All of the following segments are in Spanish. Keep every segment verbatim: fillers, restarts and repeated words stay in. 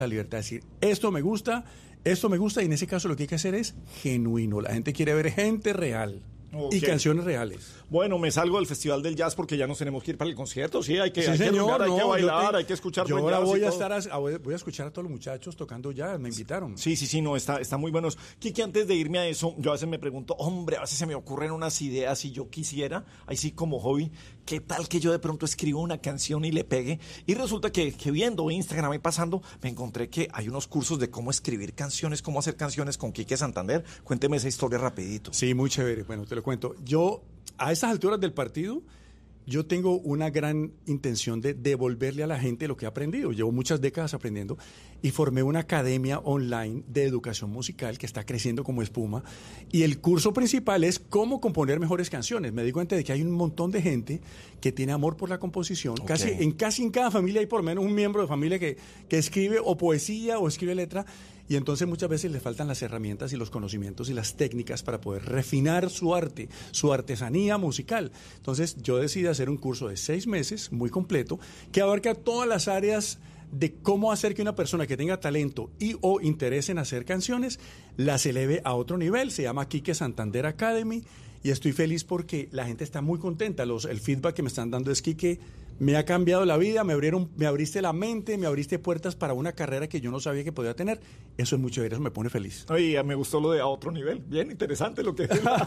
la libertad de decir, esto me gusta, esto me gusta, y en ese caso lo que hay que hacer es genuino. La gente quiere ver gente real. Okay. Y canciones reales. Bueno, me salgo del Festival del Jazz porque ya nos tenemos que ir para el concierto. Sí, hay que, sí, hay señor, que jugar, no, hay que bailar, te, hay que escuchar. Yo ahora voy a estar a, a, voy a escuchar a todos los muchachos tocando jazz, me invitaron. Sí, sí, sí, no, está, está muy bueno. Kiki, antes de irme a eso, yo a veces me pregunto, hombre, a veces se me ocurren unas ideas si yo quisiera, ahí sí como hobby, ¿qué tal que yo de pronto escribo una canción y le pegue? Y resulta que, que viendo Instagram y pasando, me encontré que hay unos cursos de cómo escribir canciones, cómo hacer canciones con Quique Santander. Cuénteme esa historia rapidito. Sí, muy chévere. Bueno, te lo cuento. Yo a estas alturas del partido, yo tengo una gran intención de devolverle a la gente lo que he aprendido. Llevo muchas décadas aprendiendo y formé una academia online de educación musical que está creciendo como espuma. Y el curso principal es cómo componer mejores canciones. Me di cuenta de que hay un montón de gente que tiene amor por la composición. Okay. Casi, en casi en cada familia hay por lo menos un miembro de familia que, que escribe o poesía o escribe letra. Y entonces muchas veces le faltan las herramientas y los conocimientos y las técnicas para poder refinar su arte, su artesanía musical. Entonces yo decidí hacer un curso de seis meses, muy completo, que abarca todas las áreas de cómo hacer que una persona que tenga talento y o interés en hacer canciones las eleve a otro nivel. Se llama Quique Santander Academy y estoy feliz porque la gente está muy contenta. Los, el feedback que me están dando es, Quique, me ha cambiado la vida, me abrieron, me abriste la mente, me abriste puertas para una carrera que yo no sabía que podía tener. Eso es mucho, eso me pone feliz. Oye, me gustó lo de a otro nivel. Bien interesante lo que...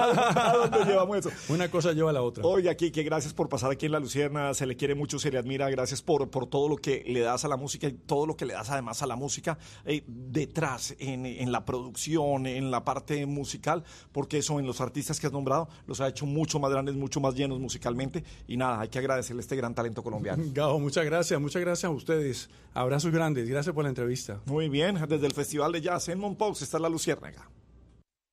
¿A dónde llevamos eso? Una cosa lleva a la otra. Oye, aquí, que gracias por pasar aquí en La Lucierna. Se le quiere mucho, se le admira. Gracias por, por todo lo que le das a la música y todo lo que le das además a la música eh, detrás, en, en la producción, en la parte musical, porque eso en los artistas que has nombrado los ha hecho mucho más grandes, mucho más llenos musicalmente. Y nada, hay que agradecerle este gran talento colombiano. Gabo, muchas gracias, muchas gracias a ustedes. Abrazos grandes, gracias por la entrevista. Muy bien, desde el Festival de Jazz en Mompox está La Luciérnaga.